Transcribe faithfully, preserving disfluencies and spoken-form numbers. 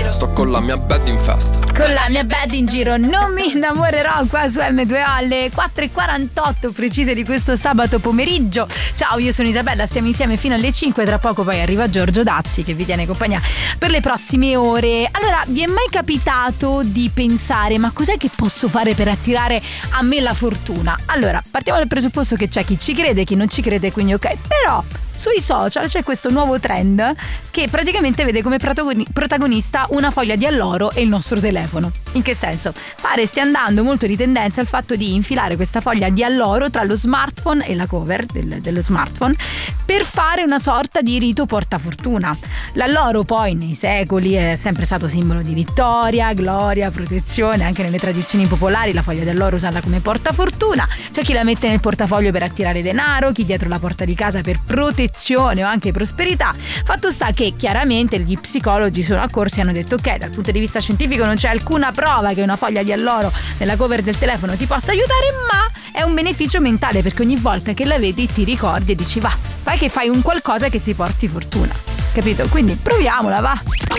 giro. Sto con la mia bed in festa. Con la mia bed in giro non mi innamorerò, qua su emme due o alle quattro e quarantotto precise di questo sabato pomeriggio. Ciao, io sono Isabella, stiamo insieme fino alle cinque. Tra poco poi arriva Giorgio Dazzi che vi tiene compagnia per le prossime ore. Allora, vi è mai capitato di pensare: ma cos'è che posso fare per attirare a me la fortuna? Allora, partiamo dal presupposto che c'è chi ci crede, chi non ci crede, quindi ok. Però sui social c'è questo nuovo trend che praticamente vede come protagoni- protagonista una foglia di alloro e il nostro telefono. In che senso? Pare stia andando molto di tendenza il fatto di infilare questa foglia di alloro tra lo smartphone e la cover del, dello smartphone per fare una sorta di rito portafortuna. L'alloro poi nei secoli è sempre stato simbolo di vittoria, gloria, protezione. Anche nelle tradizioni popolari la foglia d'alloro è usata come portafortuna. C'è chi la mette nel portafoglio per attirare denaro, chi dietro la porta di casa per protezione o anche prosperità. Fatto sta che chiaramente gli psicologi sono accorsi e hanno detto: ok, dal punto di vista scientifico non c'è alcuna prova che una foglia di alloro nella cover del telefono ti possa aiutare, ma è un beneficio mentale, perché ogni volta che la vedi ti ricordi e dici: va, fai che fai un qualcosa che ti porti fortuna, capito? Quindi proviamola, va.